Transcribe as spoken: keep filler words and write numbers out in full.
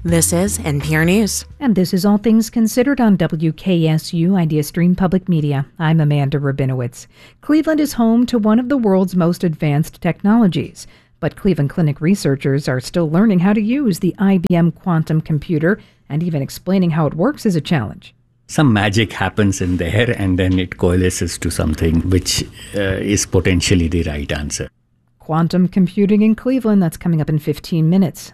This is N P R News. And this is All Things Considered on W K S U IdeaStream Public Media. I'm Amanda Rabinowitz. Cleveland is home to one of the world's most advanced technologies. But Cleveland Clinic researchers are still learning how to use the I B M quantum computer, and even explaining how it works is a challenge. Some magic happens in there, and then it coalesces to something which uh, is potentially the right answer. Quantum computing in Cleveland, that's coming up in fifteen minutes.